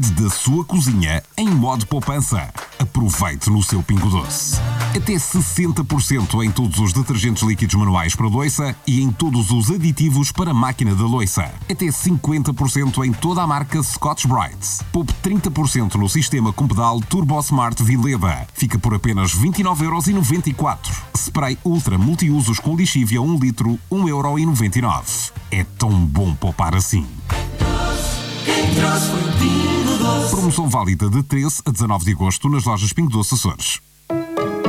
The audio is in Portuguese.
Cuide da sua cozinha em modo poupança. Aproveite no seu Pingo Doce. Até 60% em todos os detergentes líquidos manuais para louça e em todos os aditivos para a máquina da louça. Até 50% em toda a marca Scotch-Brite. Poupe 30% no sistema com pedal Turbo Smart Vileda. Fica por apenas 29,94€. Spray Ultra multiusos com lixívia 1 litro, 1,99€. É tão bom poupar assim. Quem trouxe foi o Pingo Doce. Promoção válida de 13 a 19 de agosto nas lojas Pingo Doce Açores.